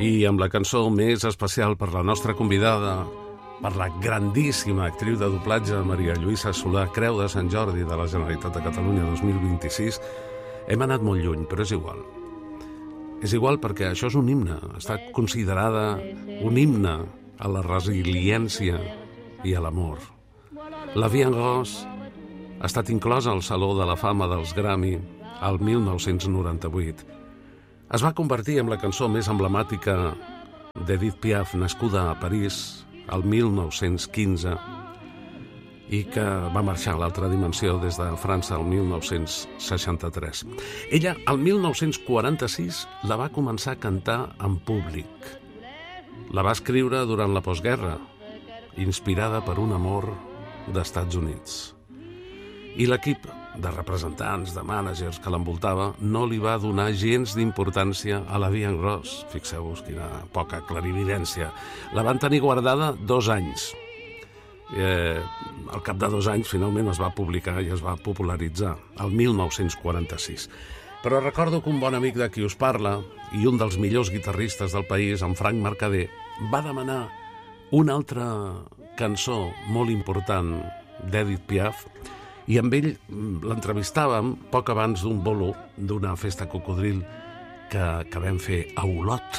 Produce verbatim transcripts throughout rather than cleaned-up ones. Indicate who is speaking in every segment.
Speaker 1: I amb la cançó més especial per la nostra convidada, per la grandíssima actriu de doblatge Maria Lluïsa Solà, Creu de Sant Jordi de la Generalitat de Catalunya dos mil vint-i-sis, hem anat molt lluny, però és igual. És igual perquè això és un himne, està considerada un himne a la resiliència i a l'amor. La Vie en Rose ha estat inclosa al Saló de la Fama dels Grammy al mil nou-cents noranta-vuit. Es va convertir en la cançó més emblemàtica d'Edith Piaf, nascuda a París al mil nou-cents quinze i que va marxar a l'altra dimensió des de França al mil nou-cents seixanta-tres. Ella, al mil nou-cents quaranta-sis, la va començar a cantar en públic. La va escriure durant la postguerra, inspirada per un amor d'Estats Units. I l'equip de representants, de mànagers que l'envoltava no li va donar gens d'importància a la Vie en Rose. Fixeu-vos quina poca clarividència. La van tenir guardada dos anys. Eh, al cap de dos anys finalment es va publicar i es va popularitzar, el mil nou-cents quaranta-sis. Però recordo que un bon amic de qui us parla i un dels millors guitarristes del país, en Frank Mercader, va demanar una altra cançó molt important d'Edith Piaf, i amb ell l'entrevistàvem poc abans d'un bolo d'una festa cocodril que, que vam fer a Olot.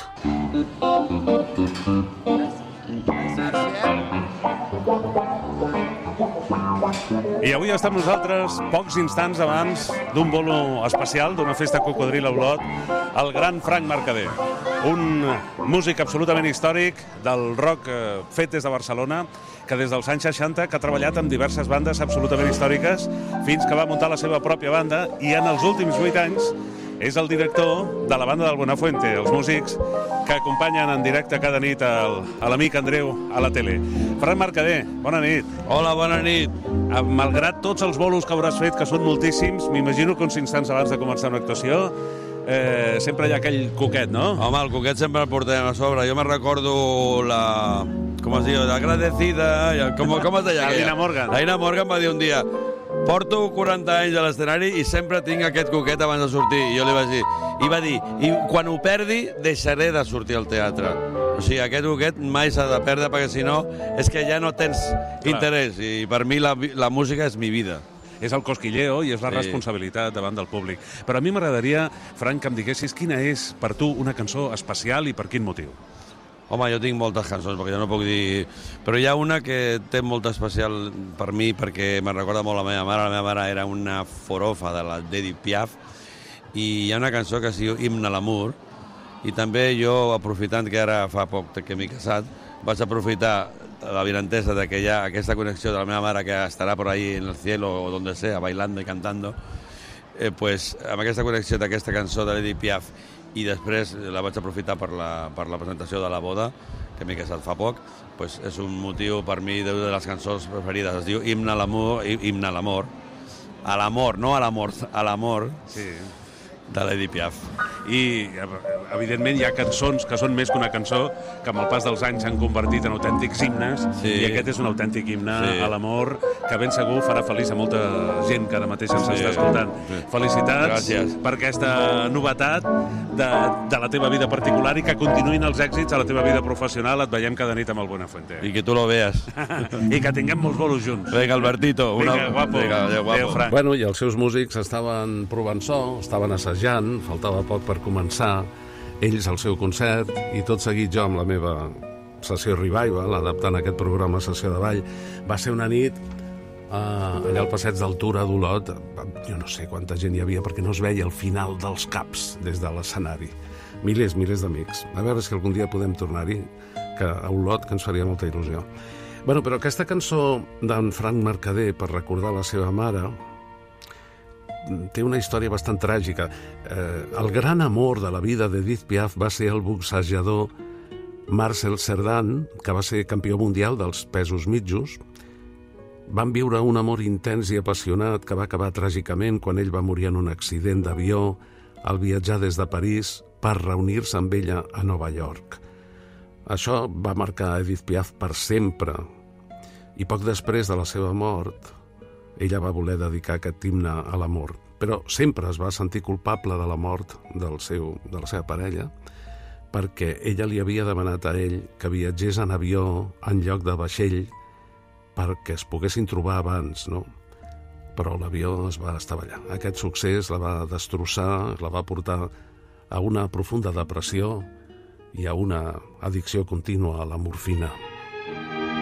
Speaker 2: I avui estem nosaltres, pocs instants abans d'un bolo especial, d'una festa cocodril a Olot, el gran Frank Mercader, un músic absolutament històric del rock fet des de Barcelona, que des dels anys seixanta que ha treballat amb diverses bandes absolutament històriques fins que va muntar la seva pròpia banda i en els últims vuit anys és el director de la banda del Buenafuente, els músics que acompanyen en directe cada nit el, a l'amic Andreu a la tele. Frank Mercader, bona nit.
Speaker 3: Hola, bona nit.
Speaker 2: Malgrat tots els bolos que hauràs fet, que són moltíssims, m'imagino que uns instants abans de començar una actuació eh, sempre hi ha aquell coquet, no?
Speaker 3: Home, el coquet sempre el portem a sobre. Jo me recordo la... com es diu? L'agradecida... Com, com es deia aquella?
Speaker 2: La Nina Morgan.
Speaker 3: La Nina Morgan va dir un dia: porto quaranta anys a l'escenari i sempre tinc aquest coquet abans de sortir. I jo li vaig dir, i va dir, i quan ho perdi deixaré de sortir al teatre. O sigui, aquest coquet mai s'ha de perdre perquè si no és que ja no tens Clar. interès i per mi la, la música és mi vida.
Speaker 2: És el cosquilleo i és la
Speaker 3: sí.
Speaker 2: responsabilitat davant del públic. Però a mi m'agradaria, Frank, que em diguessis quina és per tu una cançó especial i per quin motiu.
Speaker 3: Home, jo tinc moltes cançons, perquè jo no puc dir... Però hi ha una que té molt especial per mi, perquè me recorda molt la meva mare. La meva mare era una forofa de la d'Edith Piaf, i hi ha una cançó que es diu Himne a l'amor, i també jo, aprofitant que ara fa poc que m'he casat, vaig aprofitar la virantesa de que hi ha aquesta connexió de la meva mare que estarà por ahí en el cielo o donde sea, bailando y cantando, eh, pues amb aquesta connexió d'aquesta cançó de l'Edith Piaf, i després la vaig aprofitar per la, per la presentació de la boda, que m'he casat fa poc, pues és un motiu per mi d'una de les cançons preferides. Es diu Himne a l'amor, himne a l'amor, a l'amor, no a l'amor, a l'amor, sí. de l'Edith Piaf.
Speaker 2: I, evidentment, hi ha cançons que són més que una cançó, que amb el pas dels anys s'han convertit en autèntics himnes, sí. i aquest és un autèntic himne sí. a l'amor, que ben segur farà feliç a molta gent que ara mateix ens sí. està escoltant. Sí. Felicitats
Speaker 3: Gràcies.
Speaker 2: per aquesta novetat de, de la teva vida particular i que continuïn els èxits a la teva vida professional. Et veiem cada nit amb el Buenafuente.
Speaker 3: I que tu lo veas.
Speaker 2: I que tinguem molts bolos junts.
Speaker 3: Vinga, Albertito. Una...
Speaker 2: Vinga, guapo.
Speaker 3: Vinga, adéu, guapo.
Speaker 2: Adéu, Frank.
Speaker 1: Bueno, i els seus músics estaven provant so, estaven assajant, faltava poc per començar, ells al seu concert, i tot seguit jo amb la meva sessió revival, adaptant aquest programa a sessió de ball. Va ser una nit eh, allà al passeig del Tura d'Olot, jo no sé quanta gent hi havia perquè no es veia el final dels caps des de l'escenari. Milers, milers d'amics. A veure si algun dia podem tornar-hi, que a Olot, que ens faria molta il·lusió. Bueno, però aquesta cançó d'en Frank Mercader per recordar la seva mare té una història bastant tràgica. Eh, el gran amor de la vida d'Edith Piaf va ser el boxejador Marcel Cerdan, que va ser campió mundial dels pesos mitjos. Van viure un amor intens i apassionat que va acabar tràgicament quan ell va morir en un accident d'avió al viatjar des de París per reunir-se amb ella a Nova York. Això va marcar Edith Piaf per sempre, i poc després de la seva mort ella va voler dedicar aquest himne a l'amor, però sempre es va sentir culpable de la mort del seu, de la seva parella, perquè ella li havia demanat a ell que viatgés en avió en lloc de vaixell perquè es poguessin trobar abans, no? Però l'avió es va estavellar. Aquest succés la va destrossar, la va portar a una profunda depressió i a una addicció contínua a la morfina.